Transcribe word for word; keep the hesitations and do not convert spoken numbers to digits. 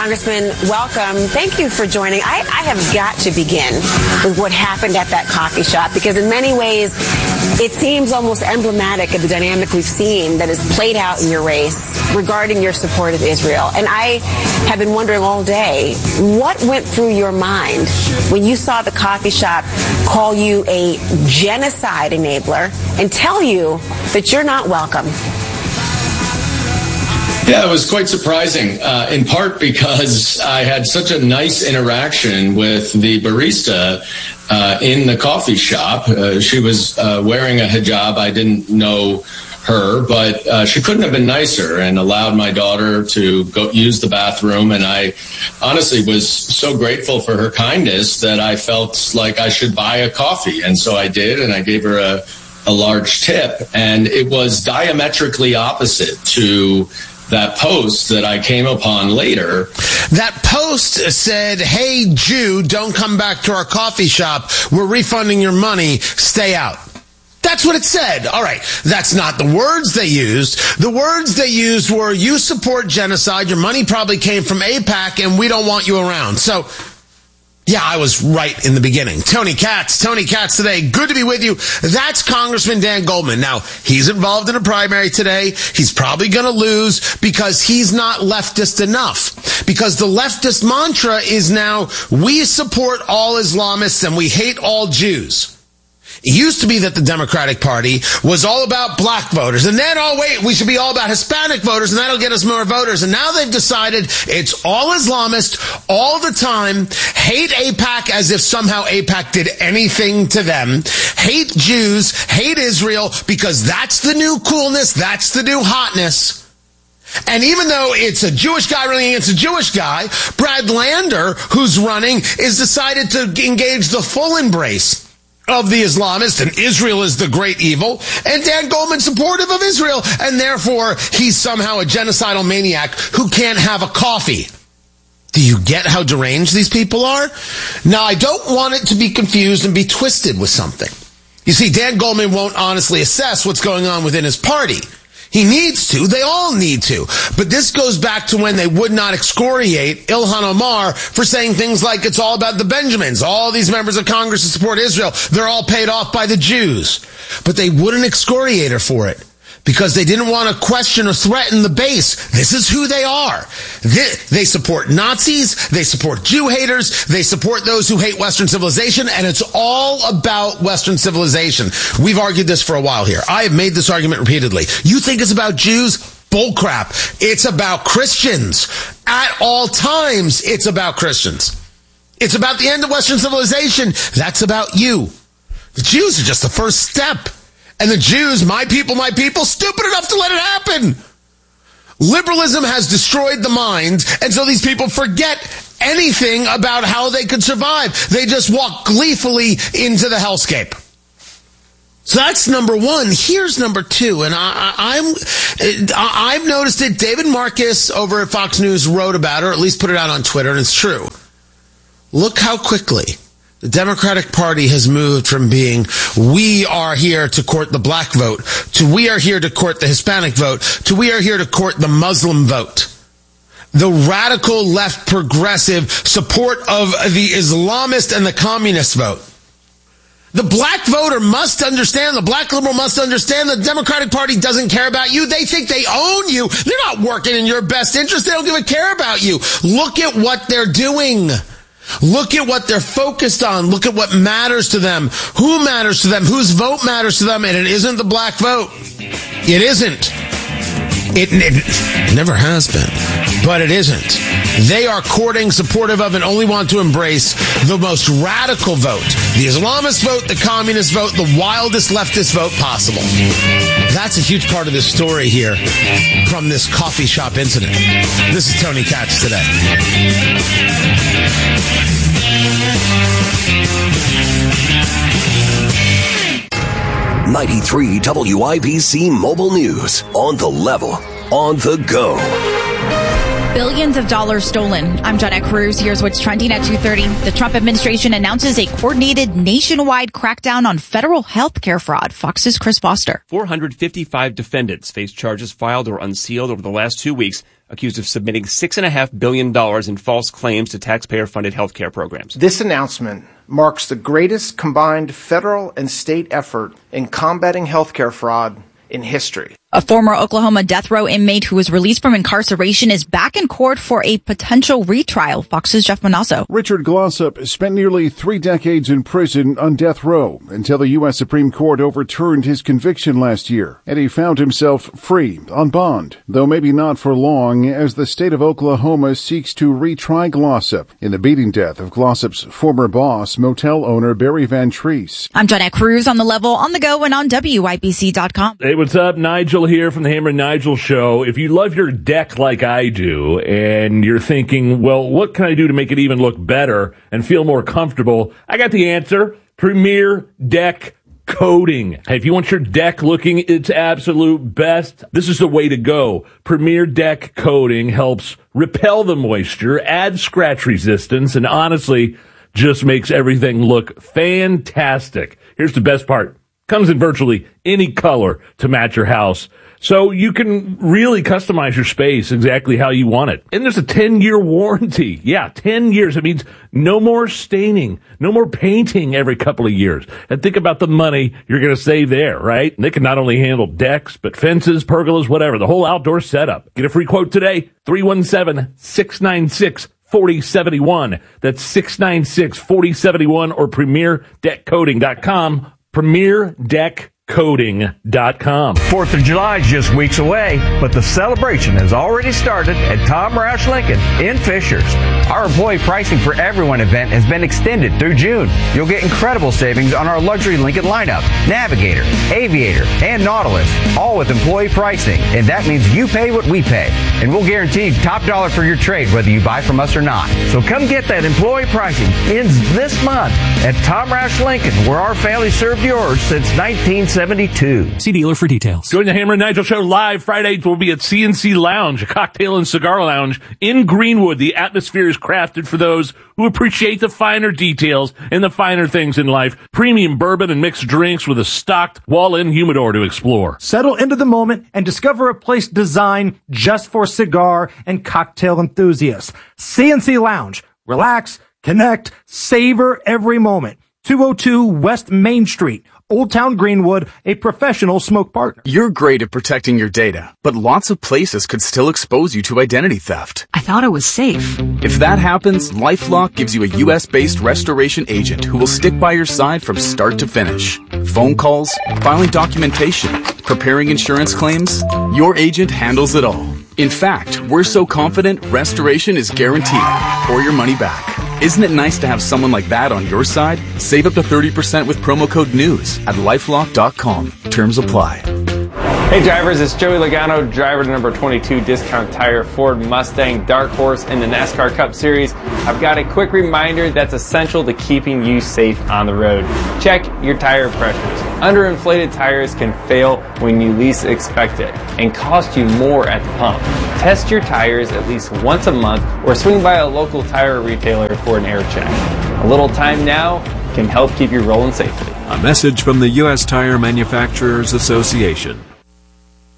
Congressman, welcome. Thank you for joining. I, I have got to begin with what happened at that coffee shop, because in many ways, it seems almost emblematic of the dynamic we've seen that has played out in your race regarding your support of Israel. And I have been wondering all day, what went through your mind when you saw the coffee shop call you a genocide enabler and tell you that you're not welcome? Yeah, it was quite surprising, uh, in part because I had such a nice interaction with the barista uh, in the coffee shop. Uh, she was uh, wearing a hijab. I didn't know her, but uh, she couldn't have been nicer and allowed my daughter to go use the bathroom. And I honestly was so grateful for her kindness that I felt like I should buy a coffee. And so I did, and I gave her a, a large tip. And it was diametrically opposite to that post that I came upon later. That post said, "Hey, Jew, don't come back to our coffee shop. We're refunding your money. Stay out." That's what it said. All right. That's not the words they used. The words they used were, "You support genocide. Your money probably came from AIPAC, and we don't want you around." So, yeah, I was right in the beginning. Tony Katz, Tony Katz today. Good to be with you. That's Congressman Dan Goldman. Now, he's involved in a primary today. He's probably going to lose because he's not leftist enough. Because the leftist mantra is now, we support all Islamists and we hate all Jews. It used to be that the Democratic Party was all about black voters. And then, oh, wait, we should be all about Hispanic voters, and that'll get us more voters. And now they've decided it's all Islamist all the time. Hate AIPAC as if somehow AIPAC did anything to them. Hate Jews, hate Israel, because that's the new coolness, that's the new hotness. And even though it's a Jewish guy running against a Jewish guy, Brad Lander, who's running, is decided to engage the full embrace of the Islamists, and Israel is the great evil, and Dan Goldman supportive of Israel, and therefore he's somehow a genocidal maniac who can't have a coffee. Do you get how deranged these people are? Now, I don't want it to be confused and be twisted with something. You see, Dan Goldman won't honestly assess what's going on within his party. He needs to. They all need to. But this goes back to when they would not excoriate Ilhan Omar for saying things like, it's all about the Benjamins. All these members of Congress who support Israel, they're all paid off by the Jews. But they wouldn't excoriate her for it because they didn't want to question or threaten the base. This is who they are. They, they support Nazis. They support Jew haters. They support those who hate Western civilization. And it's all about Western civilization. We've argued this for a while here. I have made this argument repeatedly. You think it's about Jews? Bullcrap. It's about Christians. At all times, it's about Christians. It's about the end of Western civilization. That's about you. The Jews are just the first step. And the Jews, my people, my people, stupid enough to let it happen. Liberalism has destroyed the mind, and so these people forget anything about how they could survive. They just walk gleefully into the hellscape. So that's number one. Here's number two, and I, I'm, I've noticed it. David Marcus over at Fox News wrote about it, or at least put it out on Twitter, and it's true. Look how quickly the Democratic Party has moved from being, we are here to court the black vote, to we are here to court the Hispanic vote, to we are here to court the Muslim vote. The radical left progressive support of the Islamist and the communist vote. The black voter must understand, the black liberal must understand the Democratic Party doesn't care about you. They think they own you. They're not working in your best interest. They don't give a care about you. Look at what they're doing. Look at what they're focused on. Look at what matters to them. Who matters to them? Whose vote matters to them? And it isn't the black vote. It isn't. It, it, it never has been. But it isn't. They are courting, supportive of, and only want to embrace the most radical vote. The Islamist vote, the communist vote, the wildest leftist vote possible. That's a huge part of this story here from this coffee shop incident. This is Tony Katz today. ninety-three W I B C Mobile News. On the level. On the go. Billions of dollars stolen. I'm Jenna Cruz. Here's what's trending at two thirty. The Trump administration announces a coordinated nationwide crackdown on federal health care fraud. Fox's Chris Foster. four hundred fifty-five defendants face charges filed or unsealed over the last two weeks accused of submitting six point five billion dollars in false claims to taxpayer-funded health care programs. This announcement marks the greatest combined federal and state effort in combating healthcare fraud in history. A former Oklahoma death row inmate who was released from incarceration is back in court for a potential retrial. Fox's Jeff Manasso. Richard Glossop spent nearly three decades in prison on death row until the U S Supreme Court overturned his conviction last year, and he found himself free on bond, though maybe not for long, as the state of Oklahoma seeks to retry Glossop in the beating death of Glossop's former boss, motel owner Barry Van Treese. I'm Jeanette Cruz on The Level, on the go, and on W I B C dot com. Hey, what's up? Nigel here from the Hammer and Nigel Show. If you love your deck like I do, and you're thinking, well, what can I do to make it even look better and feel more comfortable? I got the answer. Premier Deck Coating. Hey, if you want your deck looking its absolute best, this is the way to go. Premier Deck Coating helps repel the moisture, add scratch resistance, and honestly, just makes everything look fantastic. Here's the best part. Comes in virtually any color to match your house. So you can really customize your space exactly how you want it. And there's a ten-year warranty. Yeah, ten years. It means no more staining, no more painting every couple of years. And think about the money you're going to save there, right? And they can not only handle decks, but fences, pergolas, whatever, the whole outdoor setup. Get a free quote today, three one seven, six nine six, four oh seven one. That's six nine six, four oh seven one or premier deck coating dot com. premier deck coating dot com. Fourth of July is just weeks away, but the celebration has already started at Tom Roush Lincoln in Fishers. Our employee pricing for everyone event has been extended through June. You'll get incredible savings on our luxury Lincoln lineup, Navigator, Aviator, and Nautilus, all with employee pricing. And that means you pay what we pay. And we'll guarantee top dollar for your trade, whether you buy from us or not. So come get that employee pricing. Ends this month at Tom Roush Lincoln, where our family served yours since nineteen seventy-two. See dealer for details. Join the Hammer and Nigel Show live Fridays. We'll be at C and C Lounge, a cocktail and cigar lounge in Greenwood. The atmosphere is crafted for those who appreciate the finer details and the finer things in life. Premium bourbon and mixed drinks with a stocked wall-in humidor to explore. Settle into the moment and discover a place designed just for cigar and cocktail enthusiasts. C and C Lounge. Relax, connect, savor every moment. two oh two West Main Street, Old Town Greenwood, a professional smoke partner. You're great at protecting your data, but lots of places could still expose you to identity theft. I thought it was safe. If that happens, LifeLock gives you a U S-based restoration agent who will stick by your side from start to finish. Phone calls, filing documentation, preparing insurance claims, your agent handles it all. In fact, we're so confident restoration is guaranteed or your money back. Isn't it nice to have someone like that on your side? Save up to thirty percent with promo code NEWS at lifelock dot com. Terms apply. Hey drivers, it's Joey Logano, driver to number twenty-two Discount Tire Ford Mustang Dark Horse in the NASCAR Cup Series. I've got a quick reminder that's essential to keeping you safe on the road. Check your tire pressures. Underinflated tires can fail when you least expect it and cost you more at the pump. Test your tires at least once a month or swing by a local tire retailer for an air check. A little time now can help keep you rolling safely. A message from the U S Tire Manufacturers Association.